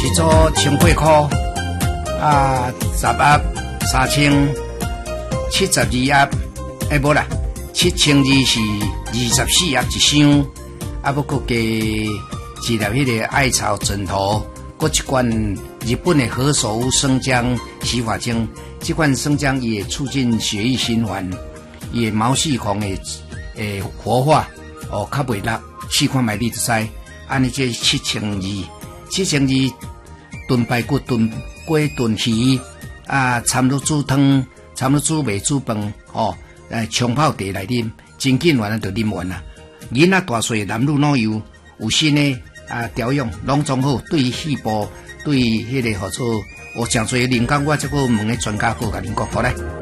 一组1800块，啊，10盒3072盒，无啦，7002是24盒一箱，啊，不过加一粒迄个艾草枕头，搁一罐日本的何首乌生姜洗发精，这款生姜也促进血液循环，也毛细孔的活化，哦，较袂辣，试看卖你就知，安尼这7002炖排骨、炖鸡、炖鱼，啊，掺入煮汤，掺入煮糜煮饭，哦，冲泡茶来啉，真紧完了就啉完啦。囡仔大细男女老幼，有新的调养，拢总好，对细胞，对迄个叫做，有诚侪灵感，我这个问的专家，我甲恁讲好嘞。